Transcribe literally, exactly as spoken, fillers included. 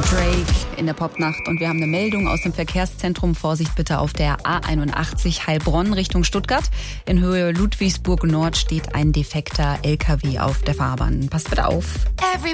Drake in der Popnacht und wir haben eine Meldung aus dem Verkehrszentrum. Vorsicht bitte auf der A einundachtzig Heilbronn Richtung Stuttgart. In Höhe Ludwigsburg Nord steht ein defekter L K W auf der Fahrbahn. Passt bitte auf.